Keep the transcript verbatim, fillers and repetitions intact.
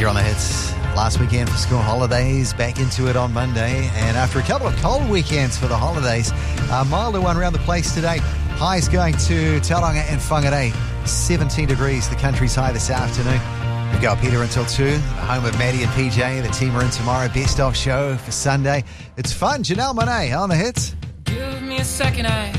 on the hits. Last weekend for school holidays, back into it on Monday. And after a couple of cold weekends for the holidays, a milder one around the place today. Highs going to Tauranga and Whangarei. seventeen degrees, the country's high this afternoon. We go up here until two, home of Maddie and P J. The team are in tomorrow. Best of show for Sunday. It's fun. Janelle Monáe on the hits. Give me a second, I